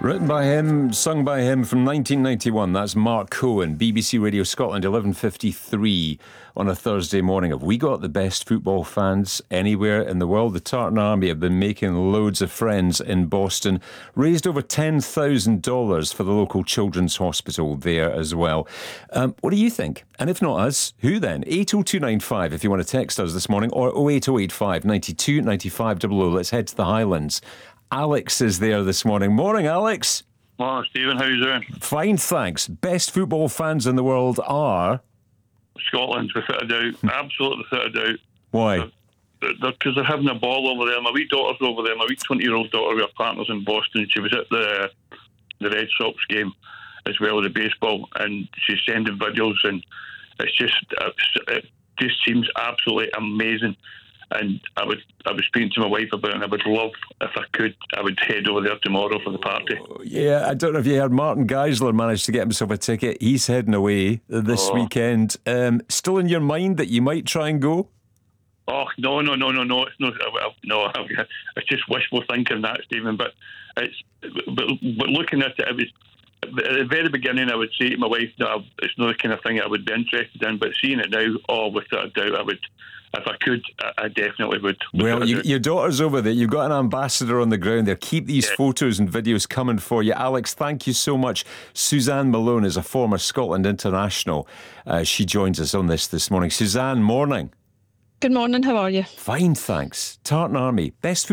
Written by him, sung by him from 1991. That's Mark Cohen, BBC Radio Scotland, 11:53 on a Thursday morning. Have we got the best football fans anywhere in the world? The Tartan Army have been making loads of friends in Boston. Raised over $10,000 for the local children's hospital there as well. What do you think? And if not us, who then? 80295 if you want to text us this morning, or 08085 92 95 00. Let's head to the Highlands. Alex is there this morning. Morning, Alex. Morning, Stephen. How you doing? Fine, thanks. Best football fans in the world are? Scotland, without a doubt. Absolutely without a doubt. Why? Because they're having a ball over there. My wee daughter's over there. My wee 20-year-old daughter, we are partners in Boston. She was at the Red Sox game as well as the baseball, and she's sending videos, and it just seems absolutely amazing. And I was speaking to my wife about it, and I would love, if I could, I would head over there tomorrow for the party. Yeah, I don't know if you heard, Martin Geisler managed to get himself a ticket. He's heading away this weekend. Still in your mind that you might try and go? Oh, no. It's it's just wishful thinking, that, Stephen. But looking at it, at the very beginning, I would say to my wife, no, it's not the kind of thing I would be interested in. But seeing it now, without a doubt, I would. If I could, I definitely would. Well, your daughter's over there. You've got an ambassador on the ground there. Keep these photos and videos coming for you. Alex, thank you so much. Suzanne Malone is a former Scotland international. She joins us on this morning. Suzanne, morning. Good morning, how are you? Fine, thanks. Tartan Army, best